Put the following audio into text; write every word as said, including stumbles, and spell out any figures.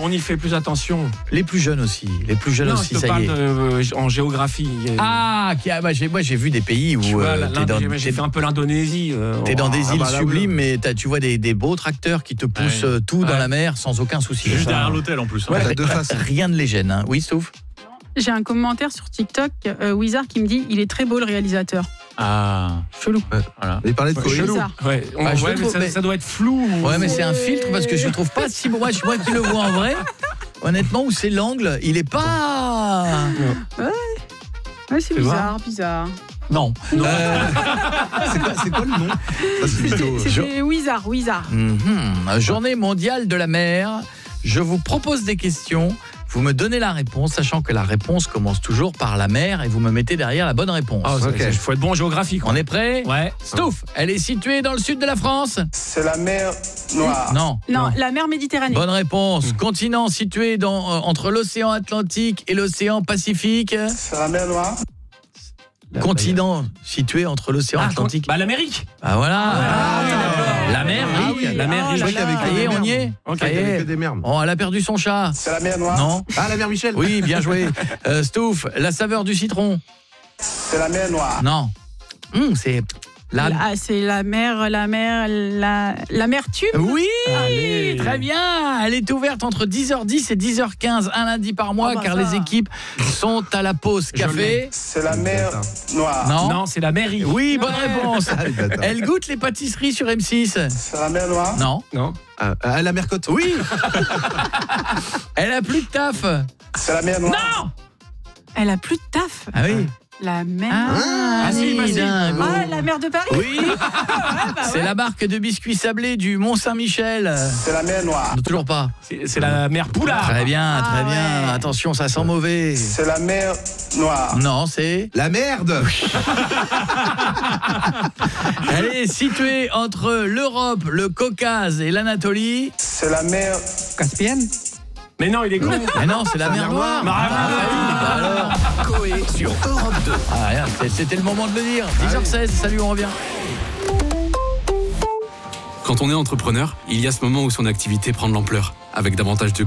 on y fait plus attention. Les plus jeunes aussi, les plus jeunes non, aussi, je te ça parle y est. de, euh, en géographie. Ah, qui a, bah, j'ai, moi j'ai vu des pays où Tu vois, euh, t'es dans, j'ai t'es, fait un peu l'Indonésie. Euh, t'es dans des ah, îles bah, là, sublimes, mais t'as, tu vois des, des beaux tracteurs qui te poussent Ouais. tout dans Ouais. la mer sans aucun souci. Juste Ça, derrière l'hôtel en plus. hein. ouais, T'as deux faces. rien ne les gêne. Hein. Oui, sauf. J'ai un commentaire sur TikTok, euh, Wizard qui me dit il est très beau le réalisateur. Ah, Chelou. voilà. Il parlait de Ouais, Koé. chelou. Wizard. Ouais, on- Ah, je ouais, le mais trouve, ça, mais- ça doit être flou. Ouais, mais c'est un filtre parce que je le trouve pas si beau. Moi, moi qui le vois en vrai, honnêtement, où c'est l'angle, il est pas. Ouais, c'est Tu bizarre, bizarre. Non. Euh, C'est quoi, c'est quoi le nom? Ça, c'est mytho. C'était Wizard, Wizard. mhm. Journée mondiale de la mer. Je vous propose des questions. Vous me donnez la réponse, sachant que la réponse commence toujours par la mer et vous me mettez derrière la bonne réponse. Ah, Ok. Il faut être bon en géographie. quoi. On est prêt? Ouais. Stouff, elle est située dans le sud de la France? C'est la mer Noire. Non. Non, la mer Méditerranée. Bonne réponse. Continent situé dans, euh, entre l'océan Atlantique et l'océan Pacifique. C'est la mer Noire. Continent situé entre l'océan Ah, Atlantique. Bah, l'Amérique. Ah voilà. Ah, oui, d'accord. La mer, Ah oui. oui. La mer, Oh Je là crois qu'il y avait là. que Ça y des est, on y merdes. est. Ok. Ça y Il y avait est. que des merdes. Oh, elle a perdu son chat. C'est la mer Noire. Non. Ah, la mère Michel. Oui, bien joué. Euh, Stouff, la saveur du citron. C'est la mer Noire. Non. Hum, c'est la. Ah, c'est la mer, la mer, la l'amertume. Oui, Allez. très bien. Elle est ouverte entre dix heures dix et dix heures quinze un lundi par mois Ah bah car ça. les équipes sont à la pause Je café. C'est la mer Noire. Non. Non, c'est la mairie. Oui, bonne Ouais. réponse. Ah, les bâtards. Elle goûte les pâtisseries sur M six. C'est la mer Noire. Non. Non. Ah, ah, la mercotte. Oui. Elle a plus de taf. C'est la mer Noire. Non. Elle a plus de taf. Ah oui. La mer. Ah, Ah, si, bah, si. dingo. Ah, la mer de Paris. Oui. C'est la marque de biscuits sablés du Mont-Saint-Michel. C'est la mer Noire. Non, toujours pas. C'est c'est la mer Poulard. Très bien, très Ah bien. ouais. Attention, ça sent mauvais. C'est la mer Noire. Non, c'est. La merde. Elle est située entre l'Europe, le Caucase et l'Anatolie. C'est la mer Caspienne. Mais non, il est con. Mais non, c'est la mer Noire. Bah, Ah, ah, oui, bah alors. Coé sur Europe deux. Ah, rien, c'était le moment de le dire. dix heures seize, salut, on revient. Quand on est entrepreneur, il y a ce moment où son activité prend de l'ampleur, avec davantage de